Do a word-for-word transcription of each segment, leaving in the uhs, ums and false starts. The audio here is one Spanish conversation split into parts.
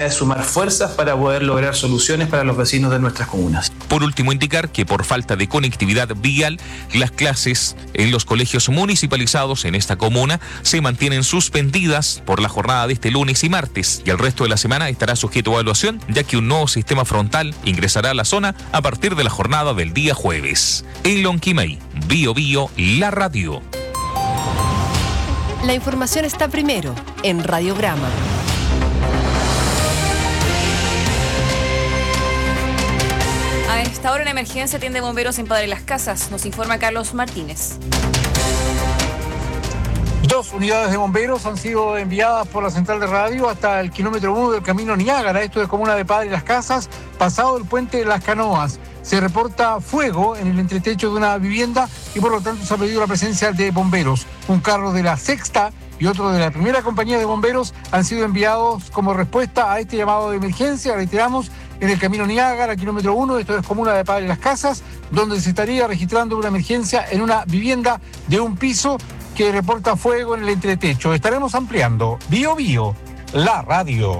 es sumar fuerzas para poder lograr soluciones para los vecinos de nuestras comunas. Por último, indicar que por falta de conectividad vial, las clases en los colegios municipalizados en esta comuna se mantienen suspendidas por la jornada de este lunes y martes, y el resto de la semana estará sujeto a evaluación, ya que un nuevo sistema frontal ingresará a la zona a partir de la jornada del día jueves. En Lonquimay, Bio Bio, la radio. La información está primero en Radio Brahma. A esta hora en emergencia atiende bomberos en Padre Las Casas, nos informa Carlos Martínez. Dos unidades de bomberos han sido enviadas por la central de radio hasta el kilómetro uno del camino Niágara, esto es comuna de Padre Las Casas, pasado el puente de Las Canoas. Se reporta fuego en el entretecho de una vivienda y por lo tanto se ha pedido la presencia de bomberos. Un carro de la sexta y otro de la primera compañía de bomberos han sido enviados como respuesta a este llamado de emergencia, reiteramos, en el camino Niágara, kilómetro uno, esto es comuna de Padre Las Casas, donde se estaría registrando una emergencia en una vivienda de un piso que reporta fuego en el entretecho. Estaremos ampliando. Bio Bio, la radio.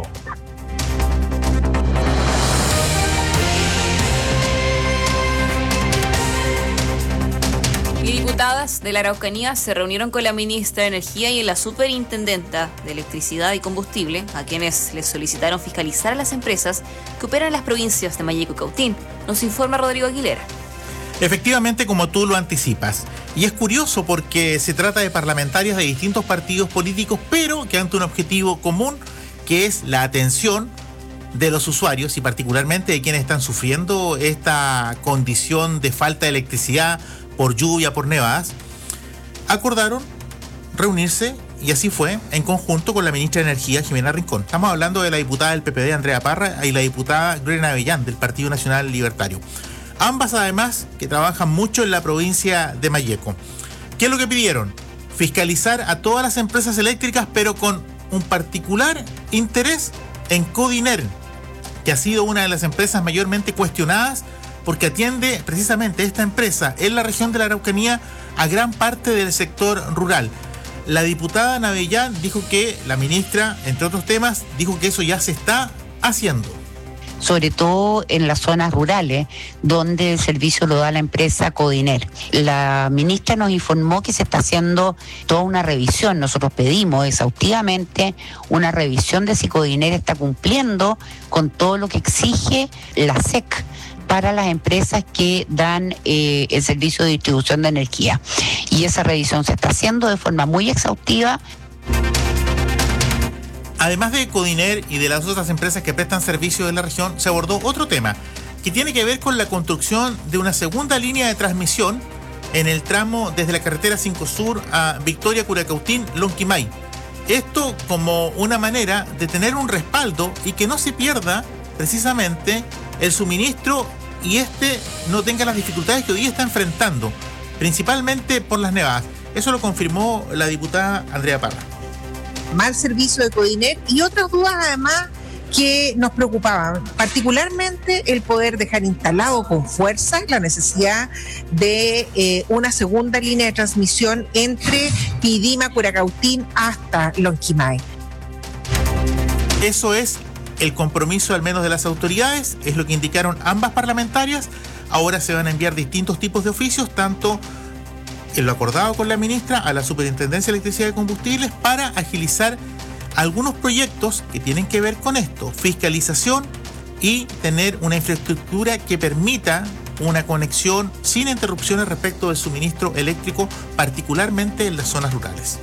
Y diputadas de la Araucanía se reunieron con la ministra de Energía y la superintendenta de Electricidad y Combustible, a quienes les solicitaron fiscalizar a las empresas que operan en las provincias de Mayeco y Cautín. Nos informa Rodrigo Aguilera. Efectivamente, como tú lo anticipas. Y es curioso porque se trata de parlamentarias de distintos partidos políticos, pero que ante un objetivo común, que es la atención de los usuarios y particularmente de quienes están sufriendo esta condición de falta de electricidad por lluvia, por nevadas, acordaron reunirse, y así fue, en conjunto con la ministra de Energía, Jimena Rincón. Estamos hablando de la diputada del P P D, Andrea Parra, y la diputada Gloria Avellán, del Partido Nacional Libertario. Ambas, además, que trabajan mucho en la provincia de Mayeco. ¿Qué es lo que pidieron? Fiscalizar a todas las empresas eléctricas, pero con un particular interés en Codiner, que ha sido una de las empresas mayormente cuestionadas porque atiende precisamente esta empresa en la región de la Araucanía a gran parte del sector rural. La diputada Navellán dijo que la ministra, entre otros temas, dijo que eso ya se está haciendo. Sobre todo en las zonas rurales, donde el servicio lo da la empresa Codiner. La ministra nos informó que se está haciendo toda una revisión. Nosotros pedimos exhaustivamente una revisión de si Codiner está cumpliendo con todo lo que exige la S E C para las empresas que dan eh, el servicio de distribución de energía. Y esa revisión se está haciendo de forma muy exhaustiva. Además de Codiner y de las otras empresas que prestan servicios en la región, se abordó otro tema que tiene que ver con la construcción de una segunda línea de transmisión en el tramo desde la carretera cinco Sur a Victoria, Curacautín, Lonquimay. Esto como una manera de tener un respaldo y que no se pierda precisamente el suministro y este no tenga las dificultades que hoy día está enfrentando, principalmente por las nevadas. Eso lo confirmó la diputada Andrea Parra. Mal servicio de Codiner y otras dudas además que nos preocupaban, particularmente el poder dejar instalado con fuerza la necesidad de eh, una segunda línea de transmisión entre Pidima, Curacautín hasta Lonquimay. Eso es el compromiso al menos de las autoridades, es lo que indicaron ambas parlamentarias. Ahora se van a enviar distintos tipos de oficios, tanto en lo acordado con la ministra a la Superintendencia de Electricidad y Combustibles para agilizar algunos proyectos que tienen que ver con esto, fiscalización y tener una infraestructura que permita una conexión sin interrupciones respecto del suministro eléctrico, particularmente en las zonas rurales.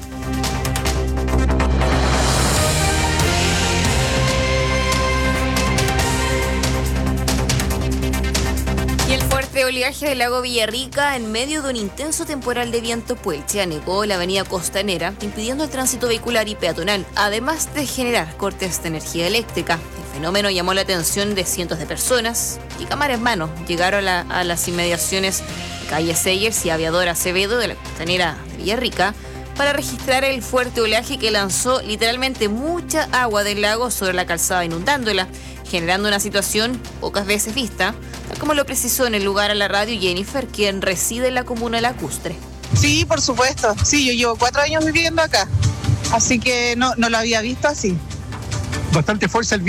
De oleaje del lago Villarrica en medio de un intenso temporal de viento puelche anegó la avenida Costanera, impidiendo el tránsito vehicular y peatonal, además de generar cortes de energía eléctrica. El fenómeno llamó la atención de cientos de personas y cámara en mano llegaron a, la, a las inmediaciones de calle Sayers y Aviador Acevedo de la Costanera de Villarrica para registrar el fuerte oleaje que lanzó literalmente mucha agua del lago sobre la calzada, inundándola, generando una situación pocas veces vista, tal como lo precisó en el lugar a la radio Jennifer, quien reside en la comuna de Lacustre. Sí, por supuesto. Sí, yo llevo cuatro años viviendo acá, así que no, no lo había visto así. Bastante fuerza el